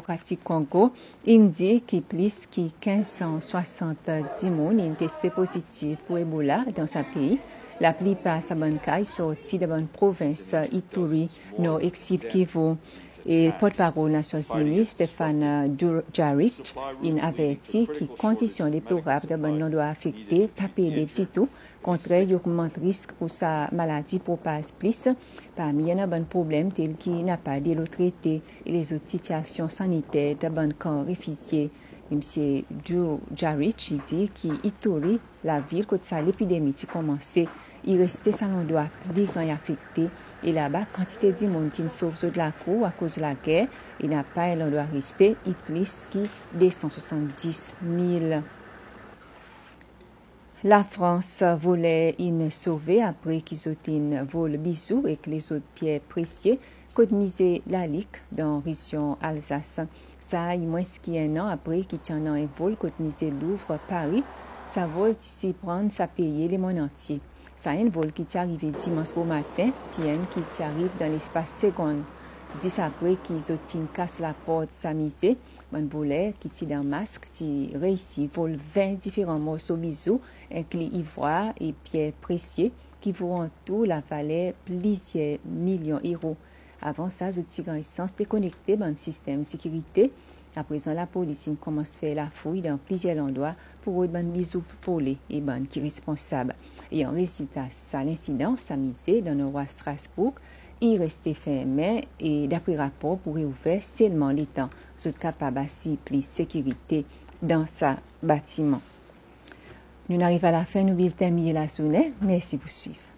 démocratique Congo, indique que plus que 1570 personnes ont testé positif pour Ebola dans ce pays. La plupart de ces cas sortis de la province Ituri, Nord et Sud Kivu. Et porte-parole des Nations Unies, Stéphane Dujarric, a averti que les conditions déplorables de l'on doit affecter papier de titre, contraire augmente le risque pour sa maladie propage plus. Parmi les problèmes tels qu'il n'a pas de l'eau traitée et les autres situations sanitaires de bon camp réfugiés. M. Dujarric dit qu'Ituri, la ville où l'épidémie a commencé, il restait sans l'endroit plus grand et affecté. Et là-bas, quantité de monde qui ne sauve de la cour à cause de la guerre, il n'a pas l'endroit resté, il plus que 270 000. La France voulait une sauver après qu'ils ont une vol bisou et que les autres pierres précieuses cotisé la Ligue dans la région Alsace. Ça a moins qu'un an après qu'ils tiennent un vol cotisé Louvre Paris. Ça vol ici prendre, ça payer les mondes entiers. Ça a un vol qui est arrivé dimanche au matin, qui arrive dans l'espace seconde. 10 après qu'ils ont cassé la porte, ça misé. Mon volet qui tire dans masque, qui réussit vol 20 différents morceaux bisous, inclus ivoire et pierres précieuses, qui vont en tout la valeur plusieurs millions d'euros. Avant ça, je tire en essence déconnecté dans le système de sécurité. À présent, la police commence à faire la fouille dans plusieurs endroits pour les bisous volés et ban qui est responsable. Et en résultat, ça l'incident s'amusait dans le roi Strasbourg. Il restait fermé et d'après rapport, pourrait ouvrir seulement les temps. Vous êtes capable d'assister plus sécurité dans ce bâtiment. Nous arrivons à la fin, nous allons terminer la journée. Merci pour suivre.